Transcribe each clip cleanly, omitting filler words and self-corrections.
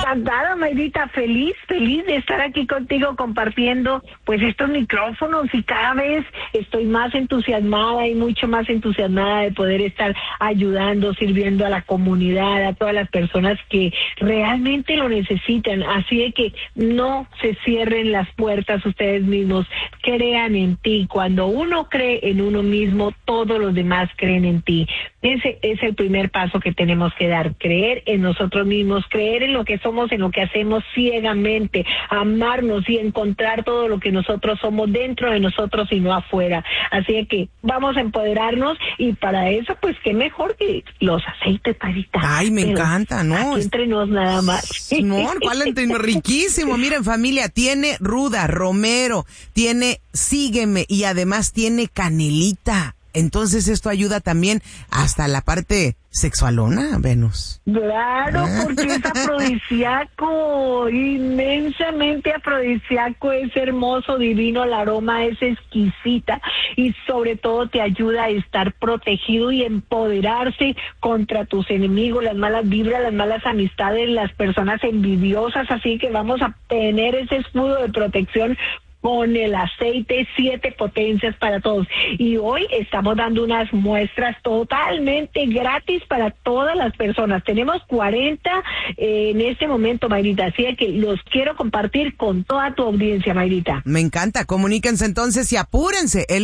Encantada, Mayrita, feliz de estar aquí contigo compartiendo pues estos micrófonos, y cada vez estoy más entusiasmada y mucho más entusiasmada de poder estar ayudando, sirviendo a la comunidad, a todas las personas que realmente lo necesitan. Así de que no se cierren las puertas ustedes mismos, crean en ti. Cuando uno cree en uno mismo, todos los demás creen en ti. Ese es el primer paso que tenemos que dar, creer en nosotros mismos, creer en lo que somos, en lo que hacemos ciegamente, amarnos y encontrar todo lo que nosotros somos dentro de nosotros y no afuera. Así de que vamos a empoderarnos, y para eso pues qué mejor que los aceites, Mayrita. Ay, me encanta, ¿no? Aquí entre nos nada más. No, ¿cuál riquísimo? Miren, familia, tiene ruda, romero, tiene sígueme y además tiene canelita. Entonces esto ayuda también hasta la parte sexualona, Venus. Claro, porque es afrodisíaco, inmensamente afrodisíaco, es hermoso, divino, el aroma es exquisita, y sobre todo te ayuda a estar protegido y empoderarse contra tus enemigos, las malas vibras, las malas amistades, las personas envidiosas. Así que vamos a tener ese escudo de protección con el aceite 7 potencias para todos. Y hoy estamos dando unas muestras totalmente gratis para todas las personas. Tenemos 40 en este momento, Mayrita, así que los quiero compartir con toda tu audiencia, Mayrita. Me encanta, comuníquense entonces y apúrense. El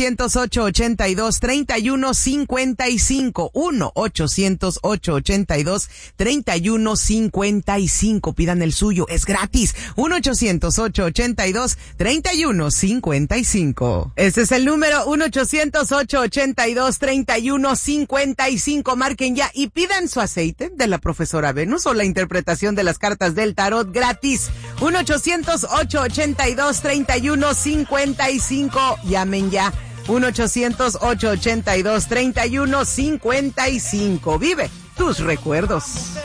1-800-882-3155. 1-800-882-3155. Pidan el suyo, es gratis. 1-800-882-3155. Este es el número 1-800-882-3155. Marquen ya y pidan su aceite de la profesora Venus o la interpretación de las cartas del tarot gratis. 1-800-882-3155. Llamen ya. 1-800-882-3155. Vive tus recuerdos.